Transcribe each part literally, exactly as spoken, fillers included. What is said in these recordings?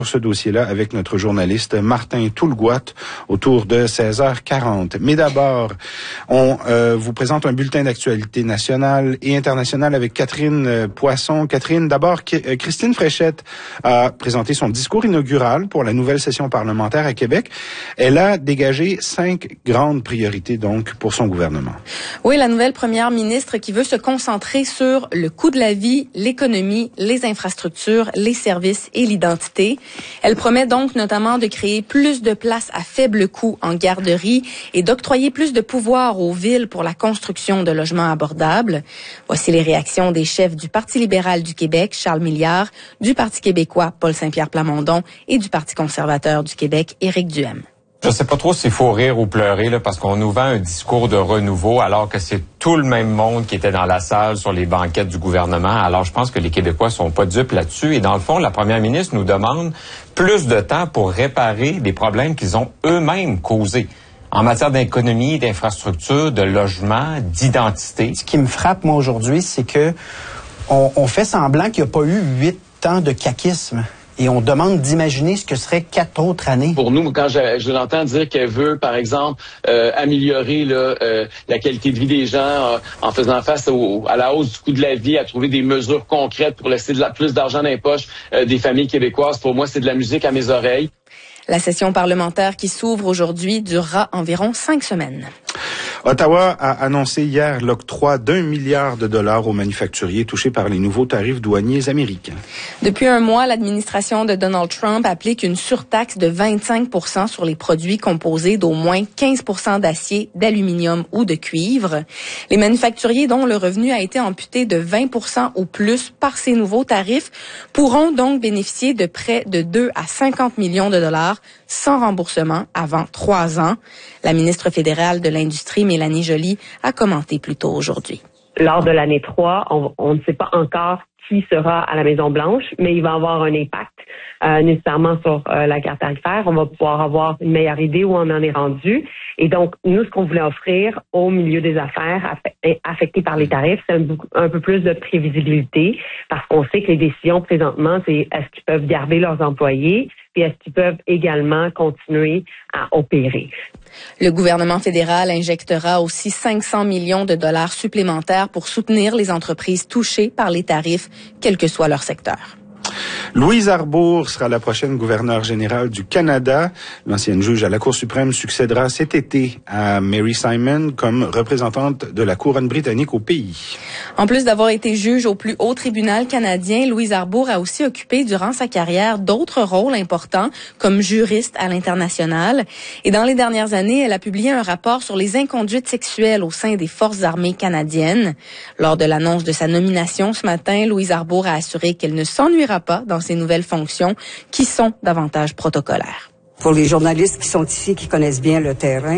ce dossier-là avec notre journaliste Martin Toulgoat autour de seize heures quarante. Mais d'abord, on euh, vous présente un bulletin d'actualité nationale et internationale avec Catherine euh, Poisson. Catherine, d'abord, euh, Christine Fréchette a présenté son discours inaugural pour la nouvelle session parlementaire à Québec. Elle a dégagé cinq grandes priorités, donc, pour son gouvernement. Oui, la nouvelle première ministre qui veut se concentrer sur le coût de la vie, l'économie, les infrastructures, les services et l'identité. Elle promet donc notamment de créer plus de places à faible coût en garderie et d'octroyer plus de pouvoir aux villes pour la construction de logements abordables. Voici les réactions des chefs du Parti libéral du Québec, Charles Milliard, du Parti québécois, Paul Saint-Pierre Plamondon, et du Parti conservateur du Québec, Éric Duhem. Je sais pas trop s'il faut rire ou pleurer là, parce qu'on nous vend un discours de renouveau alors que c'est tout le même monde qui était dans la salle sur les banquettes du gouvernement. Alors je pense que les Québécois sont pas dupes là-dessus. Et dans le fond, la première ministre nous demande plus de temps pour réparer des problèmes qu'ils ont eux-mêmes causés en matière d'économie, d'infrastructure, de logement, d'identité. Ce qui me frappe, moi, aujourd'hui, c'est que on, on fait semblant qu'il n'y a pas eu huit ans de caquisme. Et on demande d'imaginer ce que seraient quatre autres années. Pour nous, quand je, je l'entends dire qu'elle veut, par exemple, euh, améliorer là, euh, la qualité de vie des gens euh, en faisant face au, à la hausse du coût de la vie, à trouver des mesures concrètes pour laisser de la, plus d'argent dans les poches euh, des familles québécoises, pour moi, c'est de la musique à mes oreilles. La session parlementaire qui s'ouvre aujourd'hui durera environ cinq semaines. Ottawa a annoncé hier l'octroi d'un milliard de dollars aux manufacturiers touchés par les nouveaux tarifs douaniers américains. Depuis un mois, l'administration de Donald Trump applique une surtaxe de vingt-cinq pour cent sur les produits composés d'au moins quinze pour cent d'acier, d'aluminium ou de cuivre. Les manufacturiers dont le revenu a été amputé de vingt pour cent ou plus par ces nouveaux tarifs pourront donc bénéficier de près de deux à cinquante millions de dollars sans remboursement avant trois ans. La ministre fédérale de l'Industrie, Mélanie Joly, a commenté plus tôt aujourd'hui. Lors de l'année trois, on, on ne sait pas encore qui sera à la Maison-Blanche, mais il va avoir un impact euh, nécessairement sur euh, la carte tarifaire. On va pouvoir avoir une meilleure idée où on en est rendu. Et donc, nous, ce qu'on voulait offrir au milieu des affaires affectés par les tarifs, c'est un, un peu plus de prévisibilité, parce qu'on sait que les décisions présentement, c'est est-ce qu'ils peuvent garder leurs employés, puis est-ce qu'ils peuvent également continuer à opérer. Le gouvernement fédéral injectera aussi cinq cents millions de dollars supplémentaires pour soutenir les entreprises touchées par les tarifs, quel que soit leur secteur. Louise Arbour sera la prochaine gouverneure générale du Canada. L'ancienne juge à la Cour suprême succédera cet été à Mary Simon comme représentante de la couronne britannique au pays. En plus d'avoir été juge au plus haut tribunal canadien, Louise Arbour a aussi occupé durant sa carrière d'autres rôles importants comme juriste à l'international. Et dans les dernières années, elle a publié un rapport sur les inconduites sexuelles au sein des forces armées canadiennes. Lors de l'annonce de sa nomination ce matin, Louise Arbour a assuré qu'elle ne s'ennuiera pas dans ces nouvelles fonctions qui sont davantage protocolaires. Pour les journalistes qui sont ici, qui connaissent bien le terrain,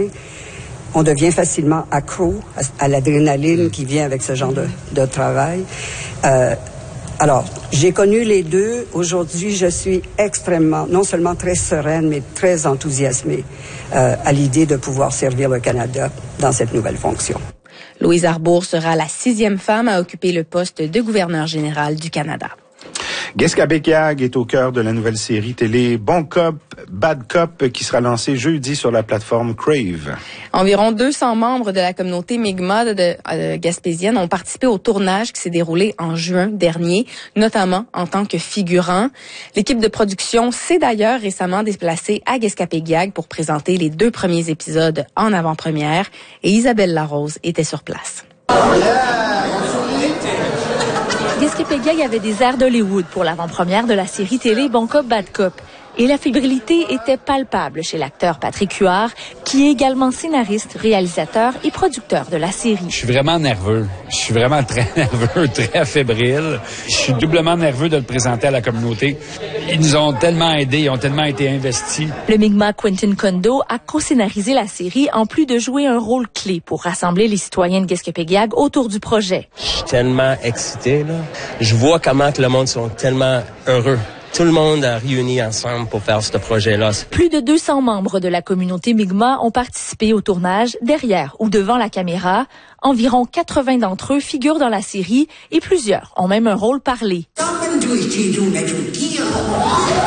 on devient facilement accro à, à l'adrénaline qui vient avec ce genre de, de travail. Euh, alors, j'ai connu les deux. Aujourd'hui, je suis extrêmement, non seulement très sereine, mais très enthousiasmée euh, à l'idée de pouvoir servir le Canada dans cette nouvelle fonction. Louise Arbour sera la sixième femme à occuper le poste de gouverneur général du Canada. Guescapéguiag est au cœur de la nouvelle série télé Bon Cop, Bad Cop qui sera lancée jeudi sur la plateforme Crave. Environ deux cents membres de la communauté Mi'kmaq de, de euh, gaspésienne ont participé au tournage qui s'est déroulé en juin dernier, notamment en tant que figurants. L'équipe de production s'est d'ailleurs récemment déplacée à Guescapéguiag pour présenter les deux premiers épisodes en avant-première et Isabelle Larose était sur place. Guescapéguiag avait des airs d'Hollywood pour l'avant-première de la série télé Bon Cop, Bad Cop. Et la fébrilité était palpable chez l'acteur Patrick Huard, qui est également scénariste, réalisateur et producteur de la série. Je suis vraiment nerveux. Je suis vraiment très nerveux, très fébrile. Je suis doublement nerveux de le présenter à la communauté. Ils nous ont tellement aidés, ils ont tellement été investis. Le Mi'kmaq Quentin Kondo a co-scénarisé la série en plus de jouer un rôle clé pour rassembler les citoyens de Guescapéguiag autour du projet. Je suis tellement excité, là. Je vois comment que le monde sont tellement heureux. Tout le monde a réuni ensemble pour faire ce projet-là. Plus de deux cents membres de la communauté Mi'kmaq ont participé au tournage derrière ou devant la caméra. Environ quatre-vingts d'entre eux figurent dans la série et plusieurs ont même un rôle parlé.